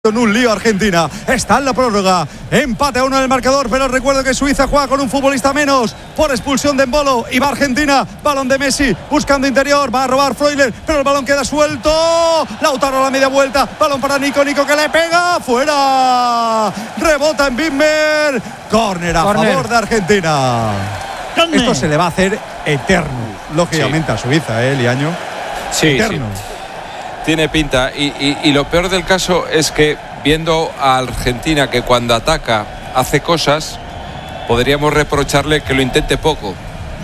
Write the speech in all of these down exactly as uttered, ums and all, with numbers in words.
En un lío Argentina, está en la prórroga, empate a uno en el marcador, pero recuerdo que Suiza juega con un futbolista menos por expulsión de Embolo y va Argentina, balón de Messi, buscando interior, va a robar Freuler, pero el balón queda suelto, Lautaro a la media vuelta, balón para Nico, Nico que le pega, fuera, rebota en Bimmer, córner a Corner. favor de Argentina. ¿Dónde? Esto se le va a hacer eterno, lógicamente sí. a Suiza, ¿eh, Liaño? Sí, eterno. sí. Tiene pinta y, y, y lo peor del caso es que viendo a Argentina que cuando ataca hace cosas, podríamos reprocharle que lo intente poco.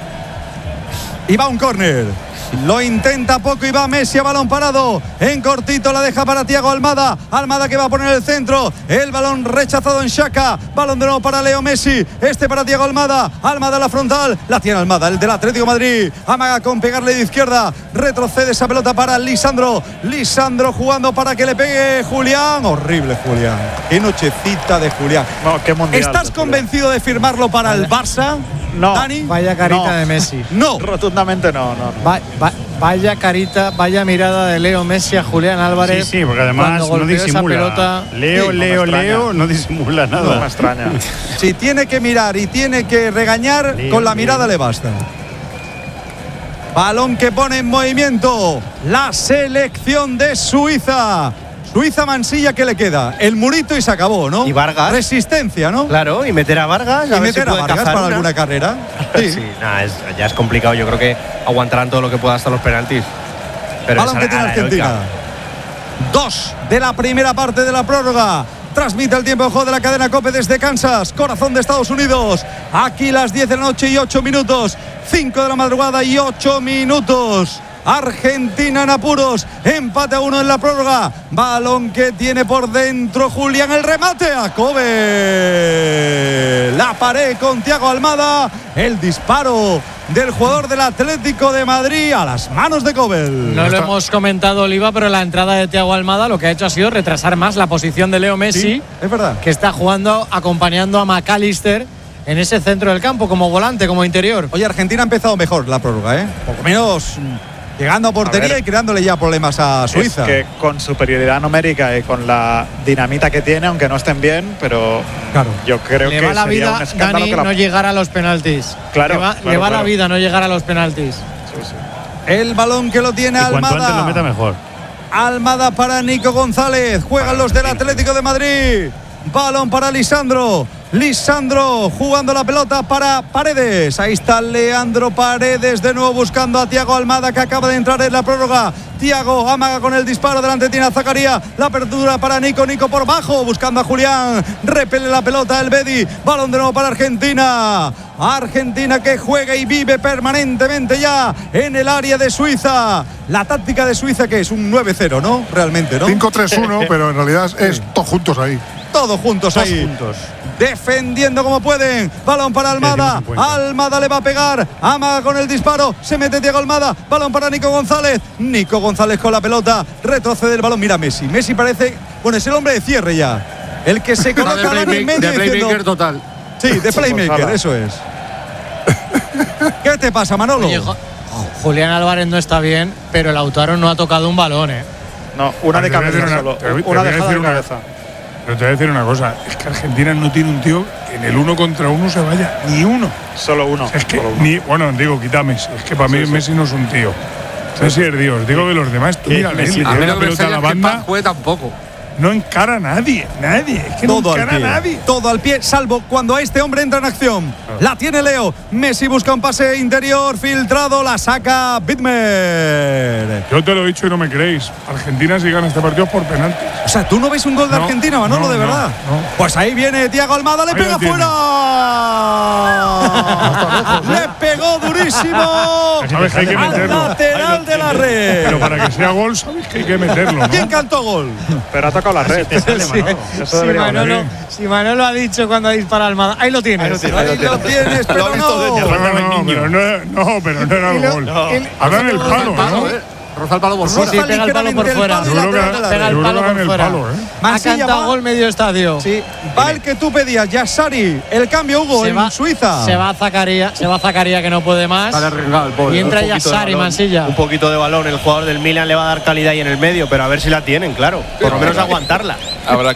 Y va un córner. Lo intenta poco y va Messi a balón parado. En cortito la deja para Thiago Almada. Almada que va a poner el centro. El balón rechazado en Xhaka. Balón de nuevo para Leo Messi. Este para Thiago Almada. Almada a la frontal. La tiene Almada, el del Atlético de Madrid. Amaga con pegarle de izquierda. Retrocede esa pelota para Lisandro. Lisandro jugando para que le pegue Julián. Horrible Julián. Qué nochecita de Julián. No, qué mundial. ¿Estás convencido de firmarlo para el Barça? No. Dani. Vaya carita no. de Messi. No. Rotundamente no, no. no. Va, va, vaya carita, vaya mirada de Leo Messi a Julián Álvarez. Sí, sí, porque además no disimula. Pelota, Leo, sí, Leo, no Leo, no disimula nada. No me extraña. Si tiene que mirar y tiene que regañar, Leo, con la mirada Leo. le basta. Balón que pone en movimiento la selección de Suiza. Suiza Mansilla, ¿qué le queda? El murito y se acabó, ¿no? Y Vargas. Resistencia, ¿no? Claro, y meter a Vargas. Y a meter si a Vargas para una. alguna carrera. Sí, sí nada, es, ya es complicado. Yo creo que aguantarán todo lo que pueda hasta los penaltis. Pero balón que tiene Argentina. Dos de la primera parte de la prórroga. Transmite el tiempo de juego de la cadena COPE desde Kansas, corazón de Estados Unidos. Aquí las diez de la noche y ocho minutos. cinco de la madrugada y ocho minutos. Argentina en apuros, empate a uno en la prórroga, balón que tiene por dentro Julián, el remate a Kobe, la pared con Thiago Almada, el disparo del jugador del Atlético de Madrid a las manos de Kobe. No lo hemos comentado, Oliva, pero la entrada de Thiago Almada lo que ha hecho ha sido retrasar más la posición de Leo Messi, sí, es verdad, que está jugando acompañando a McAllister en ese centro del campo como volante, como interior. Oye, Argentina ha empezado mejor la prórroga, ¿eh? Por lo menos llegando a portería a ver, y creándole ya problemas a Suiza. Es que con superioridad numérica y con la dinamita que tiene, aunque no estén bien, pero claro, yo creo le que va la sería vida, un escándalo Dani, que la... no llegar a los penaltis. Claro, le va, claro, le va claro. la vida no llegar a los penaltis. Sí, sí. El balón que lo tiene y Almada. Cuanto antes lo meta mejor. Almada para Nico González. Juegan los del Atlético de Madrid. Balón para Lisandro. Lisandro jugando la pelota para Paredes. Ahí está Leandro Paredes de nuevo buscando a Thiago Almada, que acaba de entrar en la prórroga. Thiago amaga con el disparo, delante tiene a Zakaria. La apertura para Nico, Nico por bajo buscando a Julián. Repele la pelota el Bedi. Balón de nuevo para Argentina. Argentina que juega y vive permanentemente ya en el área de Suiza. La táctica de Suiza que es un nueve cero, ¿no? Realmente, ¿no? cinco tres uno, pero en realidad es sí. todos juntos ahí. Todos juntos todos ahí. Juntos. Defendiendo como pueden. Balón para Almada. Almada le va a pegar. Amaga con el disparo. Se mete Thiago Almada. Balón para Nico González. Nico González con la pelota. Retrocede el balón. Mira Messi. Messi parece. Bueno, es el hombre de cierre ya. El que se coloca de en medio. De playmaker diciendo, total. Sí, de playmaker, eso es. ¿Qué te pasa, Manolo? Oye, Julián Álvarez no está bien, pero Lautaro no ha tocado un balón, ¿eh? No, una de cabeza una, solo. te, te una dejada de una, cabeza. Pero te voy a decir una cosa, es que Argentina no tiene un tío que en el uno contra uno se vaya, ni uno. Solo uno. Es que, solo uno. Ni, bueno, digo, quita Messi, es que para mí sí, sí. Messi no es un tío. Sí, Messi es Dios, digo de los demás, tú mira, Messi, le a mí la lo que pelota a la banda. Juegue tampoco. No encara a nadie, nadie, es que todo no encara al pie, a nadie. Todo al pie, salvo cuando este hombre entra en acción. Claro. La tiene Leo. Messi busca un pase interior, filtrado, la saca Bimmer. Yo te lo he dicho y no me creéis. Argentina si gana este partido es por penaltis. O sea, ¿tú no ves un gol de no, Argentina, Manolo, no, de verdad? No, no. Pues ahí viene Thiago Almada, le ahí pega fuera. Le pegó durísimo. Sabes que hay que meterlo. Al lateral de la red. Pero para que sea gol, sabes que hay que meterlo, ¿no? ¿Quién cantó gol? Pero ha tocado la red. Sí, si, Manolo, si Manolo ha dicho cuando dispara Almada, ahí lo tienes. Ahí lo tienes, ahí lo tienes, pero no. No, no, pero no, no, pero no era el gol. Habrá en el palo, ¿no? roza el palo por fuera. Sí, pega el palo por fuera. Pega el palo por fuera. Ha cantado gol medio estadio. Sí, va el que tú pedías, Yassari. El cambio, Hugo, se en va, Suiza. Se va a Zacarías, se va a Zacarías que no puede más. Y entra Yassari, Mansilla. Un poquito de balón. El jugador del Milan le va a dar calidad ahí en el medio, pero a ver si la tienen, claro. Por lo menos aguantarla. Habrá